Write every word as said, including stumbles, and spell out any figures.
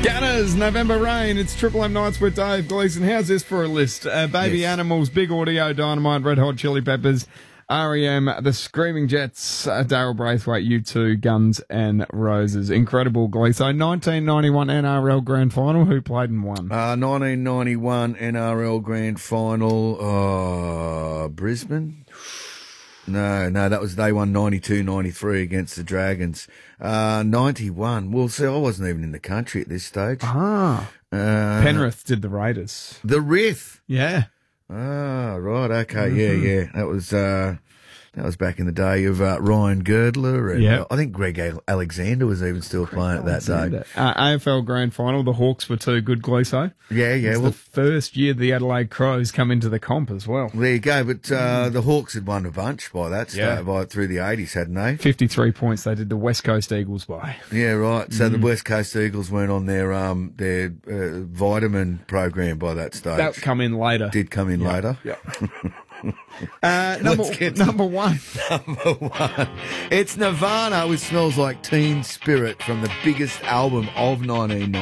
Gunners, November Rain. It's Triple M Nights with Dave Gleeson. How's this for a list? Uh, Baby Yes. Animals, Big Audio, Dynamite, Red Hot Chili Peppers, R E M, The Screaming Jets, uh, Daryl Braithwaite, U two, Guns N' Roses. Incredible, Gleeson. nineteen ninety-one N R L Grand Final. Who played and won? Uh, nineteen ninety-one N R L Grand Final, uh, Brisbane? No, no, that was, they won ninety-two ninety-three against the Dragons. Uh, ninety-one, well, see, I wasn't even in the country at this stage. Ah. Uh, Penrith did the Raiders. The Rith. Yeah. Ah, right, okay, yeah, yeah. That was, uh, that was back in the day of uh, Ryan Girdler, and Yep. uh, I think Greg Ale- Alexander was even still playing at that day. Uh, A F L Grand Final. The Hawks were too good, Gleeso. Yeah, yeah. It's Well, the first year the Adelaide Crows come into the comp as well. there you go. But uh, the Hawks had won a bunch by that stage, Yeah. by through the eighties, hadn't they? fifty-three points they did the West Coast Eagles by. Yeah, right. So the West Coast Eagles weren't on their um their uh, vitamin program by that stage. That come in later. Did come in later. Yeah. Uh, number, Let's get to- number one. Number one. It's Nirvana with Smells Like Teen Spirit from the biggest album of nineteen ninety.